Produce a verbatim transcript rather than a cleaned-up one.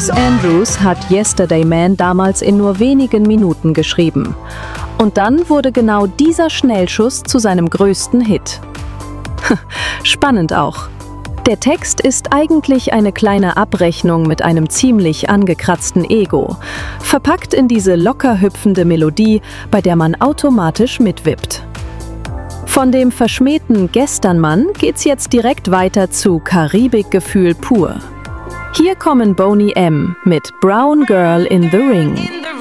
Chris Andrews hat Yesterday Man damals in nur wenigen Minuten geschrieben. Und dann wurde genau dieser Schnellschuss zu seinem größten Hit. Spannend auch. Der Text ist eigentlich eine kleine Abrechnung mit einem ziemlich angekratzten Ego, verpackt in diese locker hüpfende Melodie, bei der man automatisch mitwippt. Von dem verschmähten Gesternmann geht's jetzt direkt weiter zu Karibikgefühl pur. Hier kommen Boney M. mit Brown Girl in the Ring.